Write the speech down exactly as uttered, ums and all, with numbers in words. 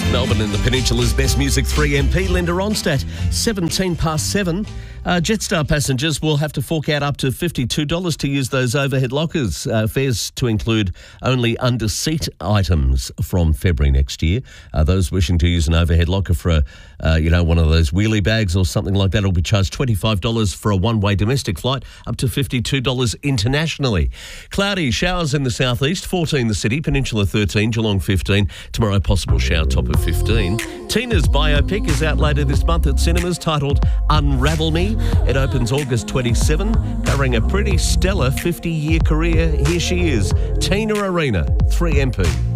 Melbourne and the Peninsula's best music, three M P, Linda Ronstadt, seventeen past seven. Uh, Jetstar passengers will have to fork out up to fifty-two dollars to use those overhead lockers. Uh, fares to include only under-seat items from February next year. Uh, those wishing to use an overhead locker for, a, uh, you know, one of those wheelie bags or something like that will be charged twenty-five dollars for a one-way domestic flight, up to fifty-two dollars internationally. Cloudy, showers in the southeast, fourteen the city, Peninsula thirteen, Geelong fifteen. Tomorrow, possible shower, top of fifteen. Tina's biopic is out later this month at cinemas, titled Unravel Me. It opens August twenty-seventh, covering a pretty stellar fifty-year career. Here she is, Tina Arena, three M P.